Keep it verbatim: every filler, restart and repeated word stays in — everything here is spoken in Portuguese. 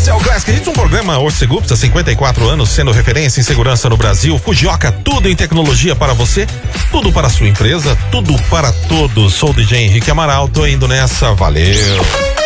Esse é o Classic Hits, um programa Orcegupta, cinquenta e quatro anos, sendo referência em segurança no Brasil. Fujioka, tudo em tecnologia para você, tudo para a sua empresa, tudo para todos. Sou o D J Henrique Amaral, tô indo nessa, valeu.